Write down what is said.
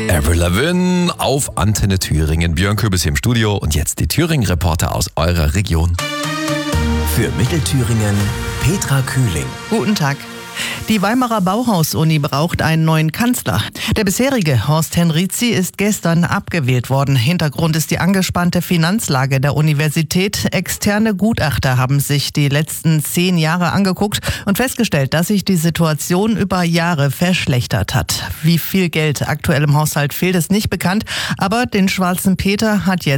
Avril Lavigne auf Antenne Thüringen. Björn Köbis hier im Studio und jetzt die Thüringen-Reporter aus eurer Region. Für Mittelthüringen Petra Kühling. Guten Tag. Die Weimarer Bauhaus-Uni braucht einen neuen Kanzler. Der bisherige Horst Henrizi ist gestern abgewählt worden. Hintergrund ist die angespannte Finanzlage der Universität. Externe Gutachter haben sich die letzten 10 Jahre angeguckt und festgestellt, dass sich die Situation über Jahre verschlechtert hat. Wie viel Geld aktuell im Haushalt fehlt, ist nicht bekannt, aber den schwarzen Peter hat jetzt